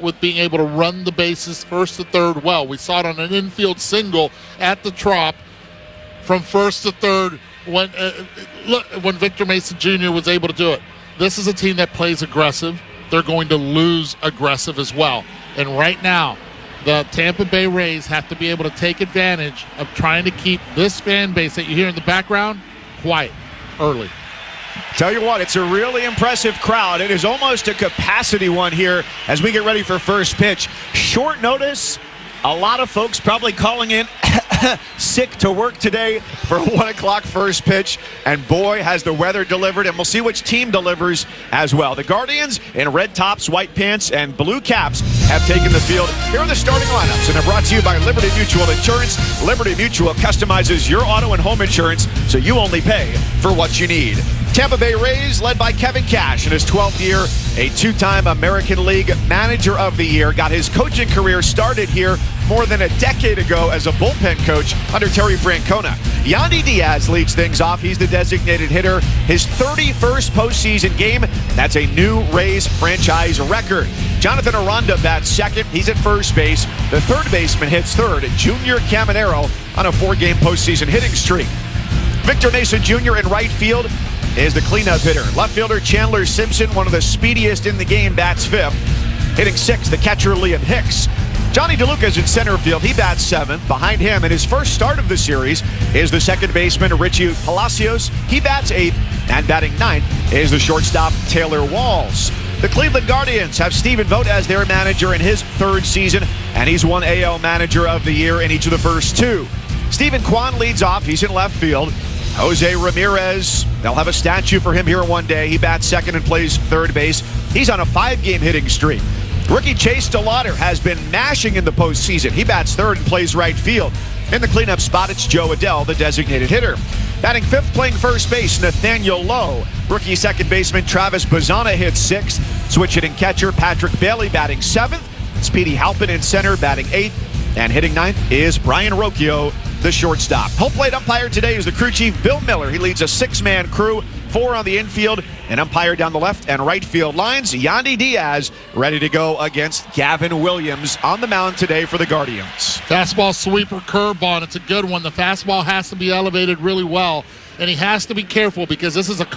that with being able to run the bases first to third well. We saw it on an infield single at the Trop from first to third when Victor Mason Jr. was able to do it. This is a team that plays aggressive. They're going to lose aggressive as well. And right now, the Tampa Bay Rays have to be able to take advantage of trying to keep this fan base that you hear in the background quiet early. Tell you what, it's a really impressive crowd. It is almost a capacity one here as we get ready for first pitch. Short notice, a lot of folks probably calling in sick to work today for 1 o'clock first pitch. And boy, has the weather delivered, and we'll see which team delivers as well. The Guardians in red tops, white pants, and blue caps have taken the field. Here are the starting lineups, and they're brought to you by Liberty Mutual Insurance. Liberty Mutual customizes your auto and home insurance so you only pay for what you need. Tampa Bay Rays, led by Kevin Cash in his 12th year, a two-time American League Manager of the Year, got his coaching career started here more than a decade ago as a bullpen coach under Terry Francona. Yandy Diaz leads things off. He's the designated hitter. His 31st postseason game. That's a new Rays franchise record. Jonathan Aranda bats second. He's at first base. The third baseman hits third. Junior Caminero on a 4-game postseason hitting streak. Victor Mason Jr. in right field is the cleanup hitter. Left fielder Chandler Simpson, one of the speediest in the game, bats fifth. Hitting sixth, the catcher Liam Hicks. Johnny DeLuca's in center field. He bats seventh. Behind him, in his first start of the series, is the second baseman Richie Palacios. He bats eighth, and batting ninth is the shortstop Taylor Walls. The Cleveland Guardians have Stephen Vogt as their manager in his third season, and he's won AL Manager of the Year in each of the first two. Stephen Kwan leads off. He's in left field. Jose Ramirez, they'll have a statue for him here one day. He bats second and plays third base. He's on a 5-game hitting streak. Rookie Chase DeLauder has been mashing in the postseason. He bats third and plays right field. In the cleanup spot, it's Joe Adell, the designated hitter. Batting fifth, playing first base, Nathaniel Lowe. Rookie second baseman Travis Bazzana hits sixth. Switch hitting catcher Patrick Bailey batting seventh. Speedy Halpin in center batting eighth. And hitting ninth is Brian Rocchio, the shortstop. Home plate umpire today is the crew chief, Bill Miller. He leads a 6-man crew, 4 on the infield, and umpire down the left and right field lines. Yandy Diaz ready to go against Gavin Williams on the mound today for the Guardians. Fastball sweeper curveball, and it's a good one. The fastball has to be elevated really well, and he has to be careful because this is a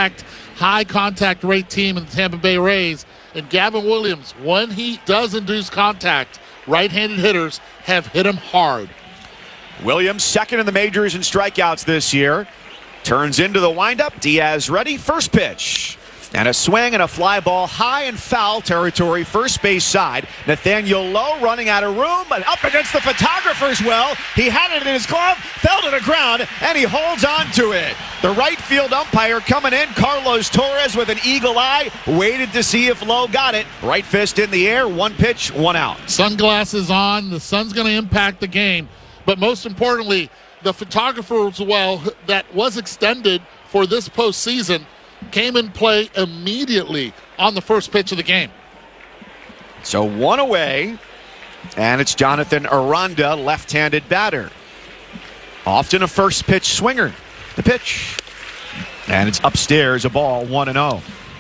high contact rate team in the Tampa Bay Rays. And Gavin Williams, when he does induce contact, right-handed hitters have hit him hard. Williams, second in the majors in strikeouts this year. Turns into the windup. Diaz ready. First pitch. And a swing and a fly ball high in foul territory, first base side. Nathaniel Lowe running out of room, but up against the photographer's well. He had it in his glove, fell to the ground, and he holds on to it. The right field umpire coming in, Carlos Torres with an eagle eye, waited to see if Lowe got it. Right fist in the air, one pitch, one out. Sunglasses on. The sun's going to impact the game. But most importantly, the photographer's well that was extended for this postseason came in play immediately on the first pitch of the game. So one away, and it's Jonathan Aranda, left-handed batter. Often a first pitch swinger. The pitch. And it's upstairs, a ball, 1-0.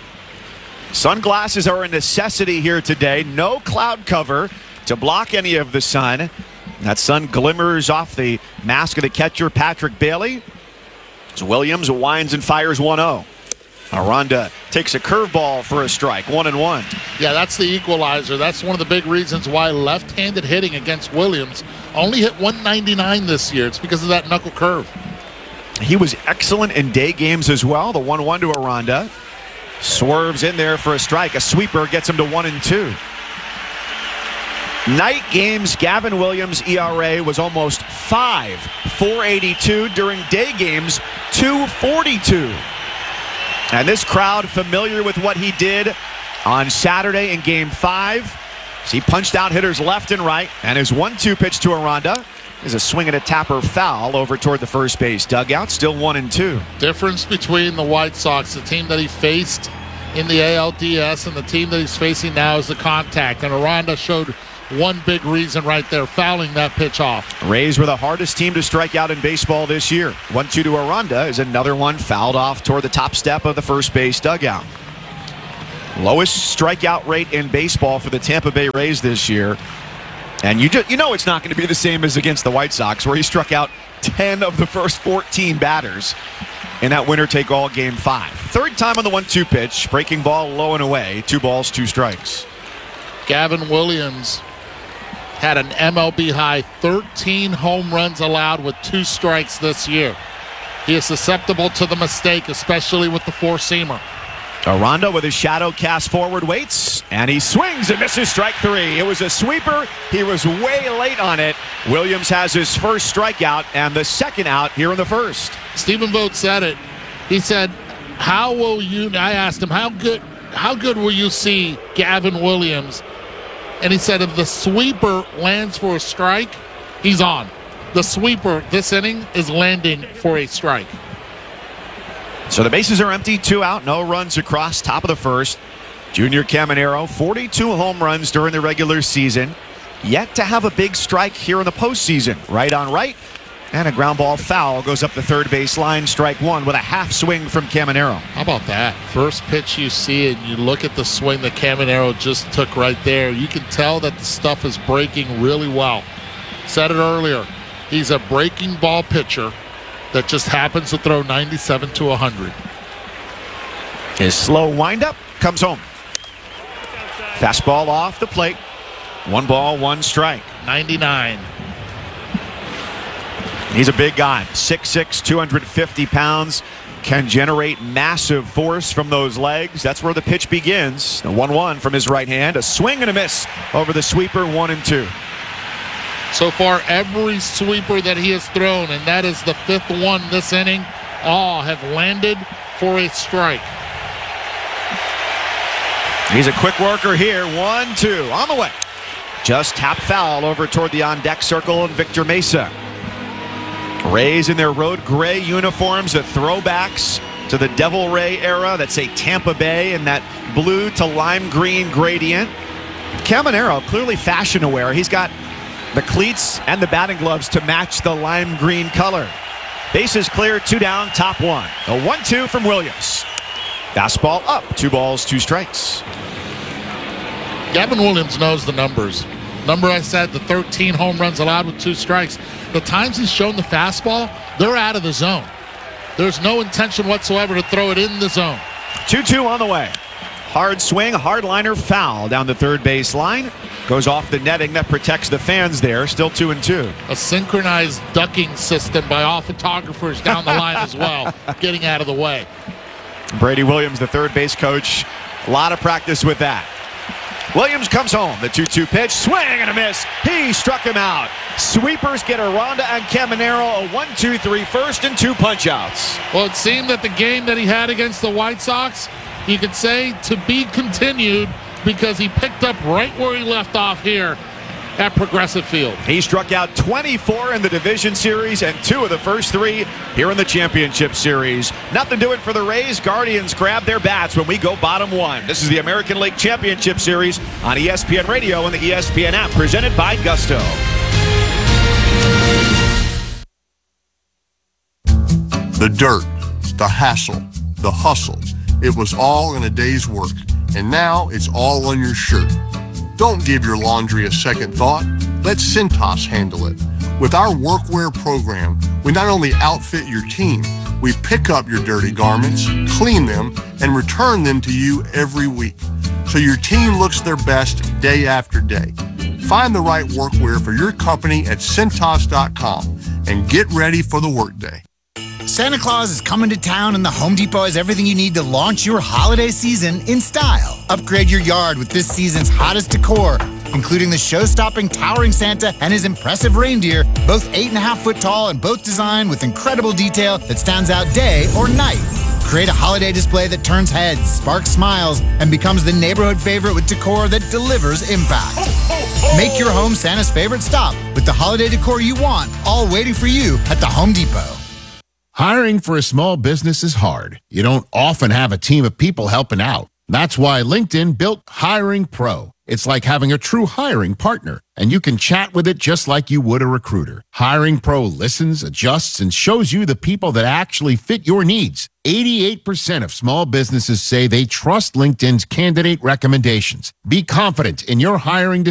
Sunglasses are a necessity here today. No cloud cover to block any of the sun. That sun glimmers off the mask of the catcher, Patrick Bailey. As Williams winds and fires 1-0. Aranda takes a curveball for a strike, 1-1. Yeah, that's the equalizer. That's one of the big reasons why left-handed hitting against Williams only hit 199 this year. It's because of that knuckle curve. He was excellent in day games as well. The 1-1 to Aranda. Swerves in there for a strike. A sweeper gets him to 1-2. Night games, Gavin Williams' ERA was almost 5, 4.82. During day games, 2.42. And this crowd familiar with what he did on Saturday in Game 5. He punched out hitters left and right, and his 1-2 pitch to Aranda is a swing and a tapper foul over toward the first base dugout. Still 1-2. Difference between the White Sox, the team that he faced in the ALDS, and the team that he's facing now is the contact. And Aranda showed one big reason right there, fouling that pitch off. Rays were the hardest team to strike out in baseball this year. 1-2 to Aranda is another one fouled off toward the top step of the first base dugout. Lowest strikeout rate in baseball for the Tampa Bay Rays this year. And you know it's not going to be the same as against the White Sox, where he struck out 10 of the first 14 batters in that winner-take-all Game 5. Third time on the 1-2 pitch, breaking ball low and away, 2 balls, 2 strikes. Gavin Williams had an MLB high 13 home runs allowed with 2 strikes this year. He is susceptible to the mistake, especially with the four-seamer. Aranda with his shadow cast forward waits, and he swings and misses strike 3. It was a sweeper. He was way late on it. Williams has his first strikeout and the second out here in the first. Stephen Vogt said it. He said, I asked him, how good will you see Gavin Williams? And he said, if the sweeper lands for a strike, he's on. The sweeper this inning is landing for a strike. So the bases are empty, 2 out, no runs across, top of the first. Junior Caminero, 42 home runs during the regular season. Yet to have a big strike here in the postseason. Right on right, and a ground ball foul goes up the third base line. Strike 1 with a half swing from Caminero. How about that? First pitch you see it, and you look at the swing that Caminero just took right there. You can tell that the stuff is breaking really well. Said it earlier. He's a breaking ball pitcher that just happens to throw 97 to 100. His slow windup comes home. Fastball off the plate. 1 ball, 1 strike. 99. He's a big guy. 6'6", 250 pounds. Can generate massive force from those legs. That's where the pitch begins. The 1-1 from his right hand. A swing and a miss over the sweeper, 1-2. So far, every sweeper that he has thrown, and that is the 5th one this inning, all have landed for a strike. He's a quick worker here. 1-2 on the way. Just tapped foul over toward the on-deck circle and Victor Mesa. Rays in their road gray uniforms, the throwbacks to the Devil Ray era. That's a Tampa Bay in that blue to lime green gradient. Caminero, clearly fashion aware. He's got the cleats and the batting gloves to match the lime green color. Bases clear, 2 down, top 1. A 1-2 from Williams. Fastball up, 2 balls, 2 strikes. Gavin Williams knows the numbers. Number I said, the 13 home runs allowed with 2 strikes. The times he's shown the fastball, they're out of the zone. There's no intention whatsoever to throw it in the zone. 2-2 on the way. Hard swing, hard liner, foul down the third base line. Goes off the netting that protects the fans there. Still 2-2. A synchronized ducking system by all photographers down the line as well, getting out of the way. Brady Williams, the third base coach, a lot of practice with that. Williams comes home. The 2-2 pitch, swing and a miss. He struck him out. Sweepers get Aranda and Caminero a 1-2-3 first and 2 punch-outs. Well, it seemed that the game that he had against the White Sox, you could say to be continued, because he picked up right where he left off here at Progressive Field. He struck out 24 in the division series and 2 of the first 3 here in the championship series. Nothing doing for the Rays. Guardians grab their bats when we go bottom 1. This is the American League Championship Series on ESPN Radio and the ESPN app, presented by Gusto. The dirt, the hassle, the hustle. It was all in a day's work. And now it's all on your shirt. Don't give your laundry a second thought. Let Cintas handle it. With our workwear program, we not only outfit your team, we pick up your dirty garments, clean them, and return them to you every week, so your team looks their best day after day. Find the right workwear for your company at Cintas.com and get ready for the workday. Santa Claus is coming to town, and the Home Depot has everything you need to launch your holiday season in style. Upgrade your yard with this season's hottest decor, including the show-stopping towering Santa and his impressive reindeer, both 8.5-foot tall and both designed with incredible detail that stands out day or night. Create a holiday display that turns heads, sparks smiles, and becomes the neighborhood favorite with decor that delivers impact. Make your home Santa's favorite stop with the holiday decor you want, all waiting for you at the Home Depot. Hiring for a small business is hard. You don't often have a team of people helping out. That's why LinkedIn built Hiring Pro, It's like having a true hiring partner, and you can chat with it just like you would a recruiter. Hiring Pro listens, adjusts, and shows you the people that actually fit your needs. 88% of small businesses say they trust LinkedIn's candidate recommendations. Be confident in your hiring